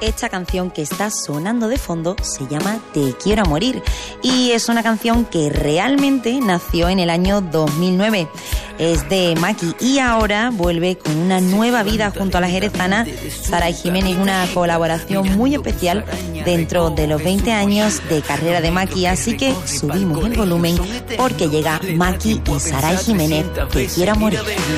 Esta canción que está sonando de fondo se llama Te quiero a morir y es una canción que realmente nació en el año 2009. Es de Maki y ahora vuelve con una nueva vida junto a la jerezana Saray Jiménez, una colaboración muy especial dentro de los 20 años de carrera de Maki, así que subimos el volumen porque llega Maki y Saray Jiménez, Te quiero a morir.